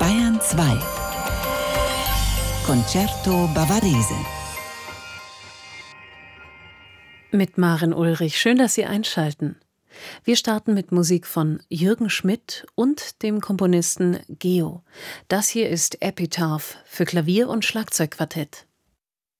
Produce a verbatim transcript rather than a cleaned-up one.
Bayern zwei. Concerto Bavarese. Mit Maren Ulrich. Schön, dass Sie einschalten. Wir starten mit Musik von Jürgen Schmidt und dem Komponisten Geo. Das hier ist Epitaph für Klavier und Schlagzeugquartett.